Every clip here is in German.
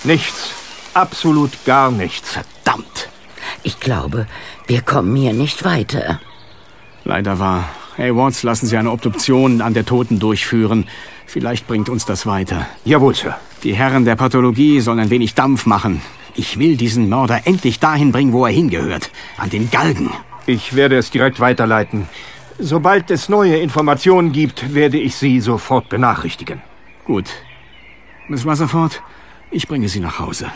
Nichts. Absolut gar nichts. Verdammt. Ich glaube, wir kommen hier nicht weiter. Leider wahr. Hey, Watts, lassen Sie eine Obduktion an der Toten durchführen. Vielleicht bringt uns das weiter. Jawohl, Sir. Die Herren der Pathologie sollen ein wenig Dampf machen. Ich will diesen Mörder endlich dahin bringen, wo er hingehört. An den Galgen. Ich werde es direkt weiterleiten. Sobald es neue Informationen gibt, werde ich Sie sofort benachrichtigen. Gut. Miss Rutherford, ich bringe Sie nach Hause.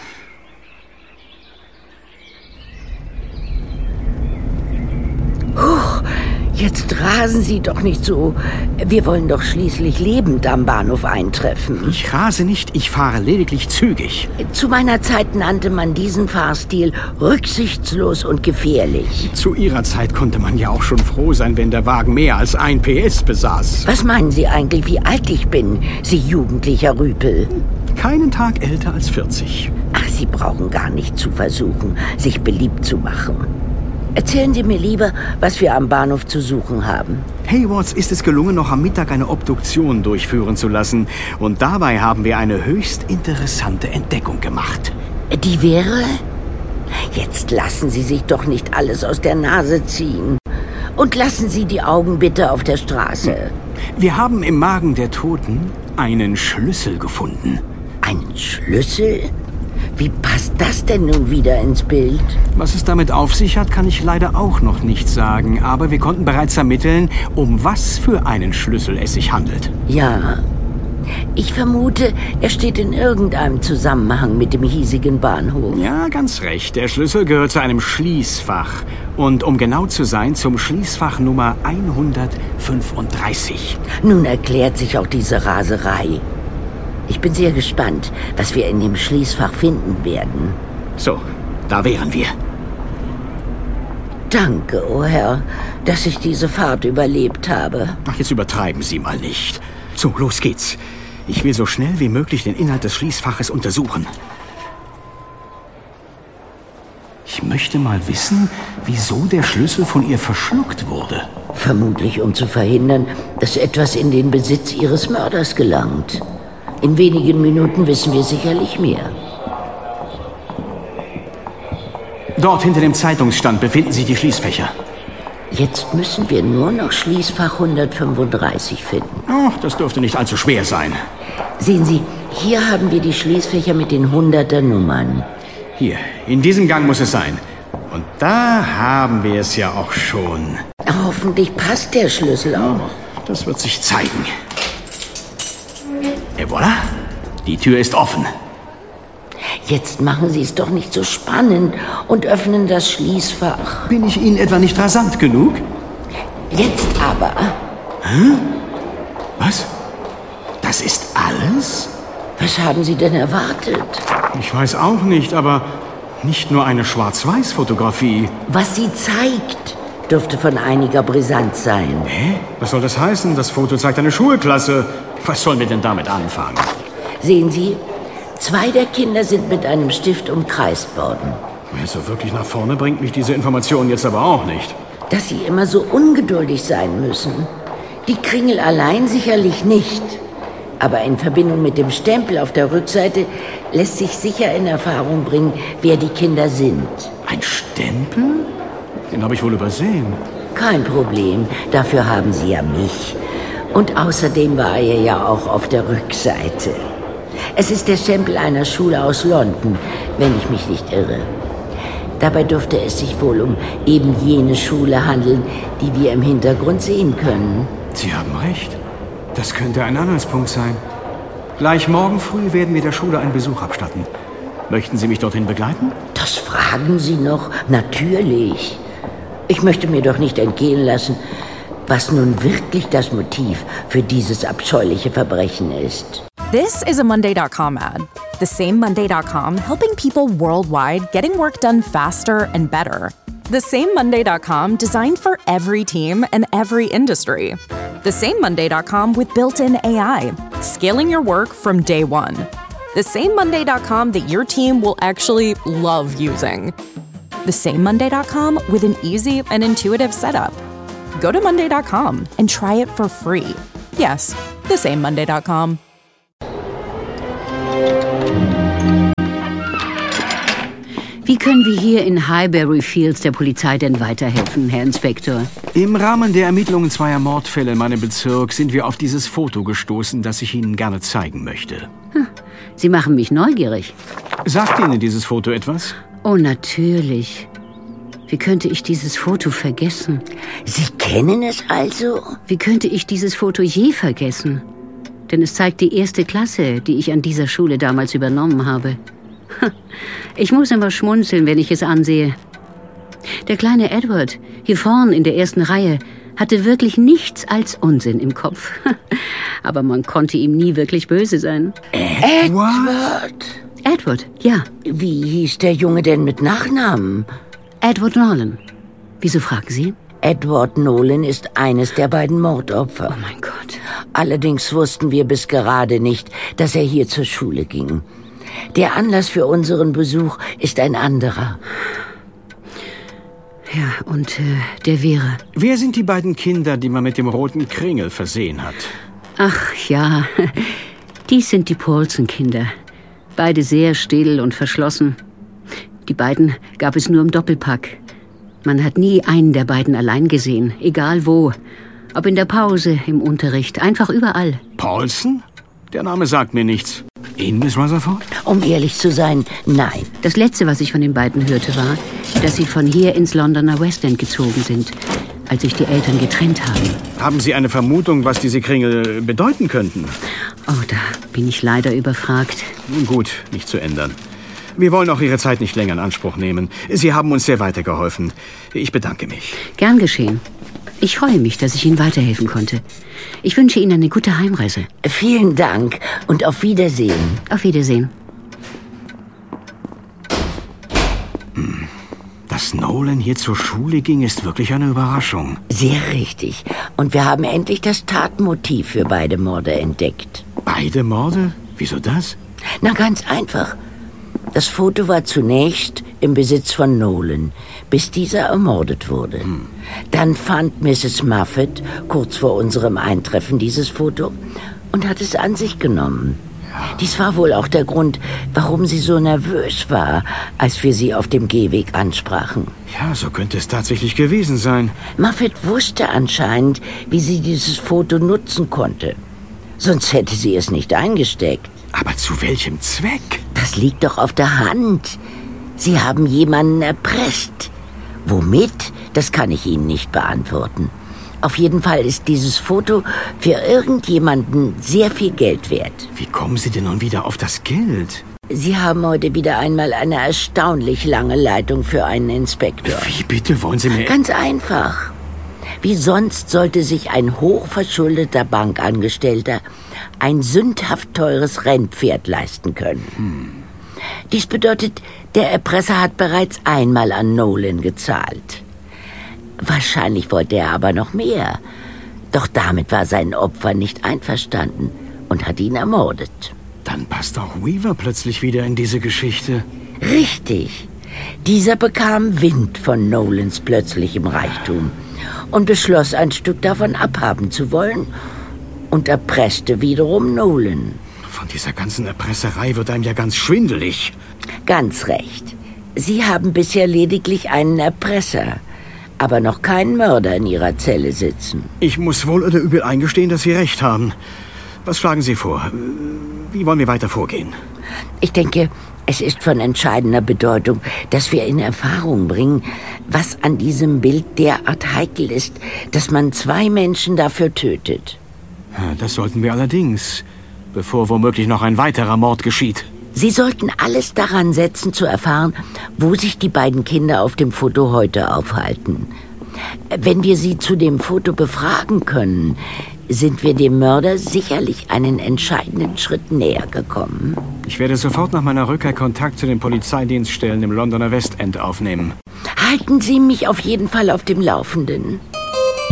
Jetzt rasen Sie doch nicht so. Wir wollen doch schließlich lebend am Bahnhof eintreffen. Ich rase nicht, ich fahre lediglich zügig. Zu meiner Zeit nannte man diesen Fahrstil rücksichtslos und gefährlich. Zu Ihrer Zeit konnte man ja auch schon froh sein, wenn der Wagen mehr als 1 PS besaß. Was meinen Sie eigentlich, wie alt ich bin, Sie jugendlicher Rüpel? Keinen Tag älter als 40. Ach, Sie brauchen gar nicht zu versuchen, sich beliebt zu machen. Erzählen Sie mir lieber, was wir am Bahnhof zu suchen haben. Haywards ist es gelungen, noch am Mittag eine Obduktion durchführen zu lassen. Und dabei haben wir eine höchst interessante Entdeckung gemacht. Die wäre? Jetzt lassen Sie sich doch nicht alles aus der Nase ziehen. Und lassen Sie die Augen bitte auf der Straße. Wir haben im Magen der Toten einen Schlüssel gefunden. Einen Schlüssel? Wie passt das denn nun wieder ins Bild? Was es damit auf sich hat, kann ich leider auch noch nicht sagen. Aber wir konnten bereits ermitteln, um was für einen Schlüssel es sich handelt. Ja, ich vermute, er steht in irgendeinem Zusammenhang mit dem hiesigen Bahnhof. Ja, ganz recht. Der Schlüssel gehört zu einem Schließfach. Und um genau zu sein, zum Schließfach Nummer 135. Nun erklärt sich auch diese Raserei. Ich bin sehr gespannt, was wir in dem Schließfach finden werden. So, da wären wir. Danke, oh Herr, dass ich diese Fahrt überlebt habe. Ach, jetzt übertreiben Sie mal nicht. So, los geht's. Ich will so schnell wie möglich den Inhalt des Schließfaches untersuchen. Ich möchte mal wissen, wieso der Schlüssel von ihr verschluckt wurde. Vermutlich, um zu verhindern, dass etwas in den Besitz Ihres Mörders gelangt. In wenigen Minuten wissen wir sicherlich mehr. Dort hinter dem Zeitungsstand befinden sich die Schließfächer. Jetzt müssen wir nur noch Schließfach 135 finden. Ach, das dürfte nicht allzu schwer sein. Sehen Sie, hier haben wir die Schließfächer mit den 100er Nummern. Hier, in diesem Gang muss es sein. Und da haben wir es ja auch schon. Hoffentlich passt der Schlüssel auch. Das wird sich zeigen. Et voilà, die Tür ist offen. Jetzt machen Sie es doch nicht so spannend und öffnen das Schließfach. Bin ich Ihnen etwa nicht rasant genug? Jetzt aber. Hä? Was? Das ist alles? Was haben Sie denn erwartet? Ich weiß auch nicht, aber nicht nur eine Schwarz-Weiß-Fotografie. Was sie zeigt, dürfte von einiger Brisanz sein. Hä? Was soll das heißen? Das Foto zeigt eine Schulklasse. Was sollen wir denn damit anfangen? Sehen Sie, 2 der Kinder sind mit einem Stift umkreist worden. So wirklich nach vorne bringt mich diese Information jetzt aber auch nicht. Dass Sie immer so ungeduldig sein müssen. Die Kringel allein sicherlich nicht. Aber in Verbindung mit dem Stempel auf der Rückseite lässt sich sicher in Erfahrung bringen, wer die Kinder sind. Ein Stempel? Den habe ich wohl übersehen. Kein Problem, dafür haben Sie ja mich. Und außerdem war er ja auch auf der Rückseite. Es ist der Stempel einer Schule aus London, wenn ich mich nicht irre. Dabei dürfte es sich wohl um eben jene Schule handeln, die wir im Hintergrund sehen können. Sie haben recht. Das könnte ein Anhaltspunkt sein. Gleich morgen früh werden wir der Schule einen Besuch abstatten. Möchten Sie mich dorthin begleiten? Das fragen Sie noch? Natürlich. Ich möchte mir doch nicht entgehen lassen, was nun wirklich das Motiv für dieses abscheuliche Verbrechen ist. This is a Monday.com ad. The same Monday.com helping people worldwide getting work done faster and better. The same Monday.com designed for every team and every industry. The same Monday.com with built-in AI, scaling your work from day one. The same Monday.com that your team will actually love using. The same Monday.com with an easy and intuitive setup. Go to Monday.com and try it for free. Yes, the same Monday.com. Wie können wir hier in Highbury Fields der Polizei denn weiterhelfen, Herr Inspektor? Im Rahmen der Ermittlungen zweier Mordfälle in meinem Bezirk sind wir auf dieses Foto gestoßen, das ich Ihnen gerne zeigen möchte. Sie machen mich neugierig. Sagt Ihnen dieses Foto etwas? Oh, natürlich. Wie könnte ich dieses Foto vergessen? Sie kennen es also? Wie könnte ich dieses Foto je vergessen? Denn es zeigt die 1. Klasse, die ich an dieser Schule damals übernommen habe. Ich muss immer schmunzeln, wenn ich es ansehe. Der kleine Edward, hier vorn in der 1. Reihe, hatte wirklich nichts als Unsinn im Kopf. Aber man konnte ihm nie wirklich böse sein. Edward? Edward, ja. Wie hieß der Junge denn mit Nachnamen? Edward Nolan. Wieso fragen Sie? Edward Nolan ist eines der beiden Mordopfer. Oh mein Gott. Allerdings wussten wir bis gerade nicht, dass er hier zur Schule ging. Der Anlass für unseren Besuch ist ein anderer. Ja, und der wäre... Wer sind die beiden Kinder, die man mit dem roten Kringel versehen hat? Ach ja, dies sind die Paulson-Kinder. Beide sehr still und verschlossen. Die beiden gab es nur im Doppelpack. Man hat nie einen der beiden allein gesehen, egal wo. Ob in der Pause, im Unterricht, einfach überall. Paulson? Der Name sagt mir nichts. Ihnen, Miss Rutherford? Um ehrlich zu sein, nein. Das Letzte, was ich von den beiden hörte, war, dass sie von hier ins Londoner West End gezogen sind, als sich die Eltern getrennt haben. Haben Sie eine Vermutung, was diese Kringel bedeuten könnten? Oh, da bin ich leider überfragt. Nun gut, nicht zu ändern. Wir wollen auch Ihre Zeit nicht länger in Anspruch nehmen. Sie haben uns sehr weitergeholfen. Ich bedanke mich. Gern geschehen. Ich freue mich, dass ich Ihnen weiterhelfen konnte. Ich wünsche Ihnen eine gute Heimreise. Vielen Dank und auf Wiedersehen. Auf Wiedersehen. Dass Nolan hier zur Schule ging, ist wirklich eine Überraschung. Sehr richtig. Und wir haben endlich das Tatmotiv für beide Morde entdeckt. Beide Morde? Wieso das? Na, ganz einfach. Das Foto war zunächst im Besitz von Nolan, bis dieser ermordet wurde. Dann fand Mrs. Muffet kurz vor unserem Eintreffen dieses Foto und hat es an sich genommen. Dies war wohl auch der Grund, warum sie so nervös war, als wir sie auf dem Gehweg ansprachen. Ja, so könnte es tatsächlich gewesen sein. Muffet wusste anscheinend, wie sie dieses Foto nutzen konnte. Sonst hätte sie es nicht eingesteckt. Aber zu welchem Zweck? Das liegt doch auf der Hand. Sie haben jemanden erpresst. Womit? Das kann ich Ihnen nicht beantworten. Auf jeden Fall ist dieses Foto für irgendjemanden sehr viel Geld wert. Wie kommen Sie denn nun wieder auf das Geld? Sie haben heute wieder einmal eine erstaunlich lange Leitung für einen Inspektor. Wie bitte wollen Sie mir... Ganz einfach. Wie sonst sollte sich ein hochverschuldeter Bankangestellter ein sündhaft teures Rennpferd leisten können. Dies bedeutet, der Erpresser hat bereits einmal an Nolan gezahlt. Wahrscheinlich wollte er aber noch mehr. Doch damit war sein Opfer nicht einverstanden und hat ihn ermordet. Dann passt auch Weaver plötzlich wieder in diese Geschichte. Richtig. Dieser bekam Wind von Nolans plötzlichem Reichtum und beschloss, ein Stück davon abhaben zu wollen und erpresste wiederum Nolan. Von dieser ganzen Erpresserei wird einem ja ganz schwindelig. Ganz recht. Sie haben bisher lediglich einen Erpresser, aber noch keinen Mörder in Ihrer Zelle sitzen. Ich muss wohl oder übel eingestehen, dass Sie recht haben. Was schlagen Sie vor? Wie wollen wir weiter vorgehen? Ich denke, es ist von entscheidender Bedeutung, dass wir in Erfahrung bringen, was an diesem Bild derart heikel ist, dass man 2 Menschen dafür tötet. Das sollten wir allerdings, bevor womöglich noch ein weiterer Mord geschieht. Sie sollten alles daran setzen, zu erfahren, wo sich die beiden Kinder auf dem Foto heute aufhalten. Wenn wir sie zu dem Foto befragen können, sind wir dem Mörder sicherlich einen entscheidenden Schritt näher gekommen. Ich werde sofort nach meiner Rückkehr Kontakt zu den Polizeidienststellen im Londoner West End aufnehmen. Halten Sie mich auf jeden Fall auf dem Laufenden.